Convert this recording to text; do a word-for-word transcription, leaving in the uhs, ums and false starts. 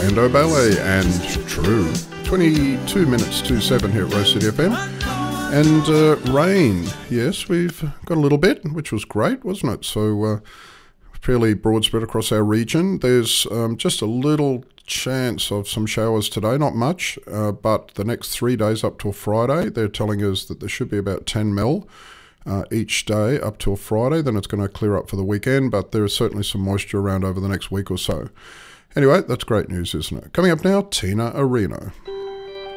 Bando Ballet and True. twenty-two minutes to seven here at Rose City F M. And uh, rain, yes, we've got a little bit, which was great, wasn't it? So uh, fairly broad spread across our region. There's um, just a little chance of some showers today, not much, uh, but the next three days up till Friday, they're telling us that there should be about ten mil uh, each day up till Friday. Then it's going to clear up for the weekend, but there is certainly some moisture around over the next week or so. Anyway, that's great news, isn't it? Coming up now, Tina Areno.